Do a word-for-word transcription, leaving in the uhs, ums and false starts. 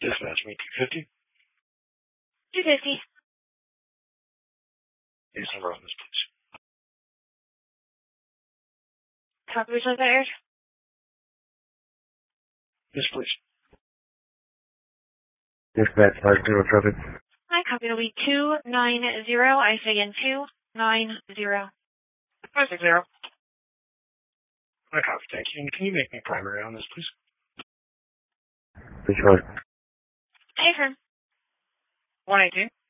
Dispatch me two fifty. two fifty. Case number on this, please. Copy which one aired? Yes, please. Dispatch five zero traffic. Hi, copy will be two nine zero. I say again, two nine zero. five six zero. I copy, thank you. And can you make me primary on this, please? Which one? Hey, firm. one eighteen.